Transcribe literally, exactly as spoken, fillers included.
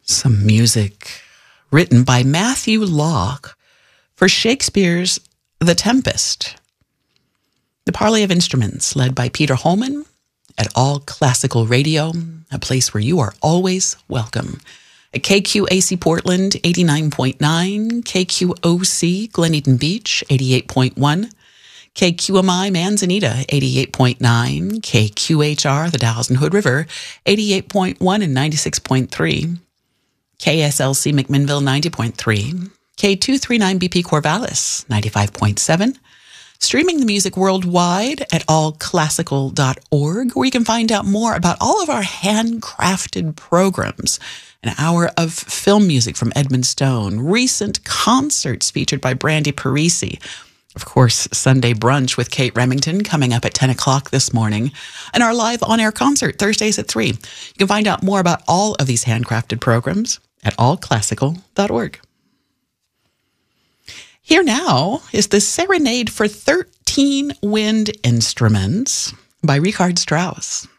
Some music written by Matthew Locke for Shakespeare's The Tempest. The Parley of Instruments, led by Peter Holman at All Classical Radio, a place where you are always welcome. At K Q A C Portland, eighty-nine point nine, K Q O C Glen Beach, eighty-eight point one, K Q M I Manzanita, eighty-eight point nine, K Q H R, the Dalles and Hood River, eighty-eight point one and ninety-six point three, K S L C McMinnville, ninety point three, K two thirty-nine B P Corvallis, ninety-five point seven, streaming the music worldwide at all classical dot org, where you can find out more about all of our handcrafted programs. An hour of film music from Edmund Stone, recent concerts featured by Brandy Parisi, of course, Sunday brunch with Kate Remington coming up at ten o'clock this morning, and our live on-air concert Thursdays at three. You can find out more about all of these handcrafted programs at all classical dot org. Here now is the Serenade for thirteen Wind Instruments by Richard Strauss.